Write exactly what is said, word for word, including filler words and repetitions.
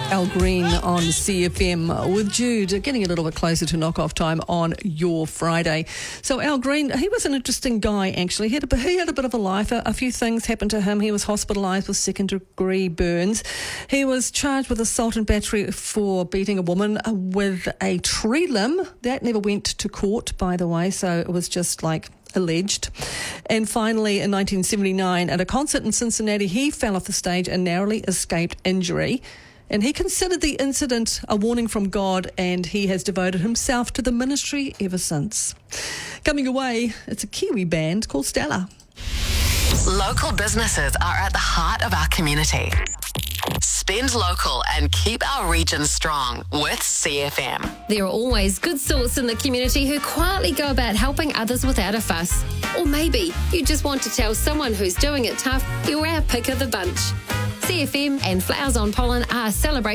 Al Green on C F M with Jude, getting a little bit closer to knock-off time on your Friday. So Al Green, he was an interesting guy, actually. He had a, he had a bit of a life. A, a few things happened to him. He was hospitalised with second-degree burns. He was charged with assault and battery for beating a woman with a tree limb. That never went to court, by the way, so it was just like alleged. And finally, in nineteen seventy-nine, at a concert in Cincinnati, he fell off the stage and narrowly escaped injury. And he considered the incident a warning from God, and he has devoted himself to the ministry ever since. Coming away, it's a Kiwi band called Stella. Local businesses are at the heart of our community. Spend local and keep our region strong with C F M. There are always good sorts in the community who quietly go about helping others without a fuss. Or maybe you just want to tell someone who's doing it tough you're our pick of the bunch. C F M and Flowers on Pollen are celebrating